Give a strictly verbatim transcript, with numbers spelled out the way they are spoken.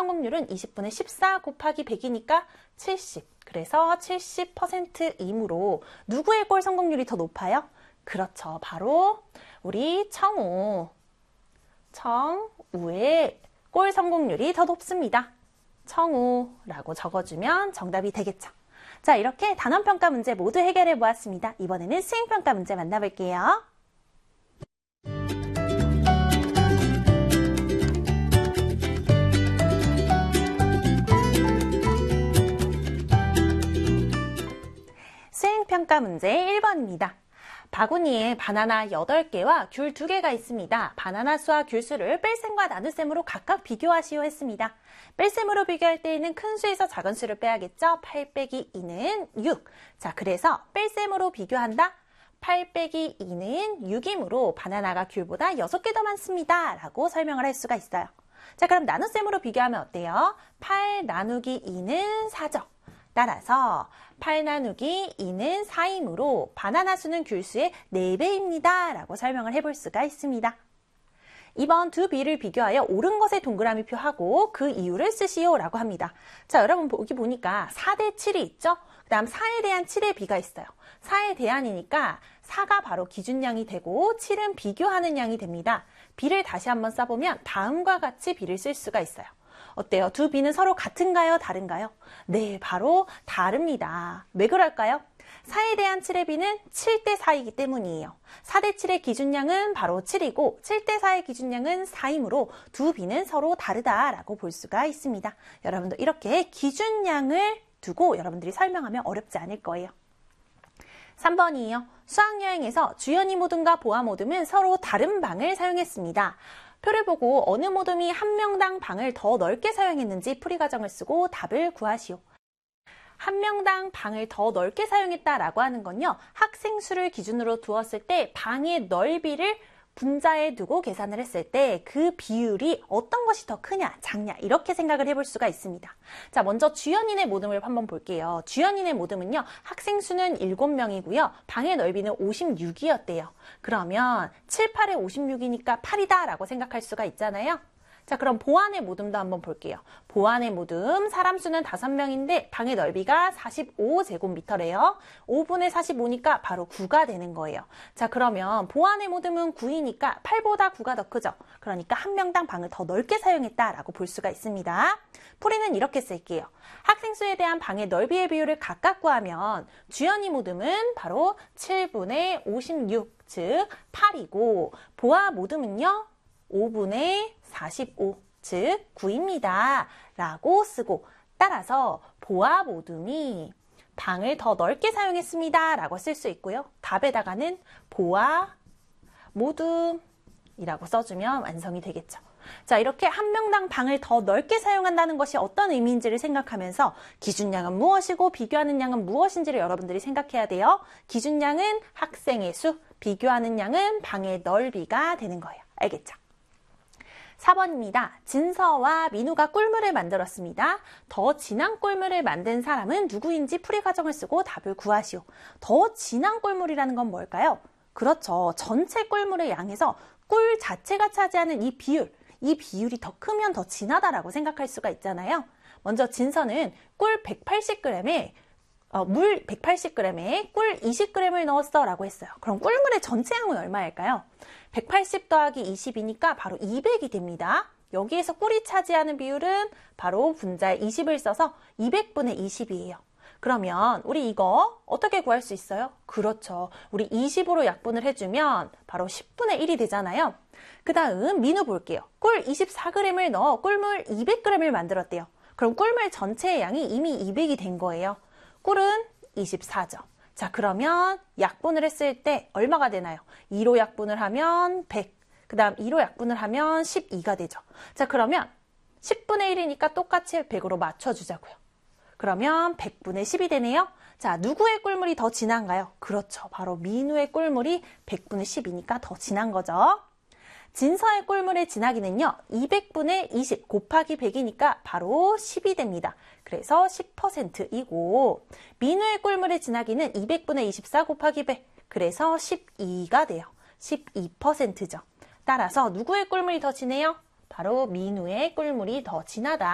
성공률은 이십분의 십사 곱하기 백이니까 칠십. 그래서 칠십 퍼센트이므로 누구의 꼴 성공률이 더 높아요? 그렇죠. 바로 우리 청우. 청우의 꼴 성공률이 더 높습니다. 청우라고 적어주면 정답이 되겠죠. 자, 이렇게 단원평가 문제 모두 해결해 보았습니다. 이번에는 수행평가 문제 만나볼게요. 수행평가 문제 일 번입니다. 바구니에 바나나 여덟 개와 귤 두 개가 있습니다. 바나나 수와 귤 수를 뺄셈과 나눗셈으로 각각 비교하시오 했습니다. 뺄셈으로 비교할 때에는 큰 수에서 작은 수를 빼야겠죠? 팔 빼기 이는 육. 자, 그래서 뺄셈으로 비교한다. 팔 빼기 이는 육이므로 바나나가 귤보다 여섯 개 더 많습니다. 라고 설명을 할 수가 있어요. 자, 그럼 나눗셈으로 비교하면 어때요? 팔 나누기 이는 사죠. 따라서 팔 나누기 이는 사이므로 바나나 수는 귤 수의 네 배입니다. 라고 설명을 해볼 수가 있습니다. 이번 두 비를 비교하여 옳은 것에 동그라미 표하고 그 이유를 쓰시오 라고 합니다. 자, 여러분 여기 보니까 사 대 칠이 있죠? 그 다음 사에 대한 칠의 비가 있어요. 사에 대한이니까 사가 바로 기준량이 되고 칠은 비교하는 양이 됩니다. 비를 다시 한번 써보면 다음과 같이 비를 쓸 수가 있어요. 어때요? 두 비는 서로 같은가요? 다른가요? 네, 바로 다릅니다. 왜 그럴까요? 사에 대한 칠의 비는 칠 대 사이기 때문이에요. 사 대 칠의 기준량은 바로 칠이고 칠 대 사의 기준량은 사이므로 두 비는 서로 다르다라고 볼 수가 있습니다. 여러분도 이렇게 기준량을 두고 여러분들이 설명하면 어렵지 않을 거예요. 삼 번이에요. 수학여행에서 주연이 모듬과 보아 모듬은 서로 다른 방을 사용했습니다. 표를 보고 어느 모듬이 한 명당 방을 더 넓게 사용했는지 풀이 과정을 쓰고 답을 구하시오. 한 명당 방을 더 넓게 사용했다라고 하는 건요. 학생 수를 기준으로 두었을 때 방의 넓이를 분자에 두고 계산을 했을 때 그 비율이 어떤 것이 더 크냐, 작냐 이렇게 생각을 해볼 수가 있습니다. 자, 먼저 주연인의 모듬을 한번 볼게요. 주연인의 모듬은요. 학생 수는 일곱 명이고요. 방의 넓이는 오십육이었대요. 그러면 칠, 팔에 오십육이니까 팔이다 라고 생각할 수가 있잖아요. 자, 그럼 보안의 모듬도 한번 볼게요. 보안의 모듬, 사람 수는 다섯 명인데 방의 넓이가 사십오 제곱미터래요. 오분의 사십오니까 바로 구가 되는 거예요. 자, 그러면 보안의 모듬은 구이니까 팔보다 구가 더 크죠. 그러니까 한 명당 방을 더 넓게 사용했다라고 볼 수가 있습니다. 풀이는 이렇게 쓸게요. 학생 수에 대한 방의 넓이의 비율을 각각 구하면 주연이 모듬은 바로 칠분의 오십육, 즉 팔이고 보아 모듬은요. 오분의 사십오, 즉 구입니다. 라고 쓰고 따라서 보아 모듬이 방을 더 넓게 사용했습니다. 라고 쓸 수 있고요. 답에다가는 보아 모듬이라고 써주면 완성이 되겠죠. 자, 이렇게 한 명당 방을 더 넓게 사용한다는 것이 어떤 의미인지를 생각하면서 기준량은 무엇이고 비교하는 양은 무엇인지를 여러분들이 생각해야 돼요. 기준량은 학생의 수, 비교하는 양은 방의 넓이가 되는 거예요. 알겠죠? 사 번입니다. 진서와 민우가 꿀물을 만들었습니다. 더 진한 꿀물을 만든 사람은 누구인지 풀이 과정을 쓰고 답을 구하시오. 더 진한 꿀물이라는 건 뭘까요? 그렇죠. 전체 꿀물의 양에서 꿀 자체가 차지하는 이 비율, 이 비율이 더 크면 더 진하다라고 생각할 수가 있잖아요. 먼저 진서는 꿀 백팔십 그램에 어, 물 백팔십 그램에 꿀 이십 그램을 넣었어 라고 했어요. 그럼 꿀물의 전체 양은 얼마일까요? 백팔십 더하기 이십이니까 바로 이백이 됩니다. 여기에서 꿀이 차지하는 비율은 바로 분자에 이십을 써서 이백분의 이십이에요. 그러면 우리 이거 어떻게 구할 수 있어요? 그렇죠. 우리 이십으로 약분을 해주면 바로 십분의 일이 되잖아요. 그 다음 민우 볼게요. 꿀 이십사 그램을 넣어 꿀물 이백 그램을 만들었대요. 그럼 꿀물 전체의 양이 이미 이백이 된 거예요. 꿀은 이십사죠. 자, 그러면 약분을 했을 때 얼마가 되나요? 이로 약분을 하면 백, 그 다음 이로 약분을 하면 십이가 되죠. 자, 그러면 십분의 일이니까 똑같이 백으로 맞춰주자고요. 그러면 백분의 십이 되네요. 자, 누구의 꿀물이 더 진한가요? 그렇죠. 바로 민우의 꿀물이 백분의 십이니까 더 진한 거죠. 진서의 꿀물의 진하기는요. 이백분의 이십 곱하기 백이니까 바로 십이 됩니다. 그래서 십 퍼센트이고 민우의 꿀물의 진하기는 이백분의 이십사 곱하기 백 그래서 십이가 돼요. 십이 퍼센트죠. 따라서 누구의 꿀물이 더 진해요? 바로 민우의 꿀물이 더 진하다.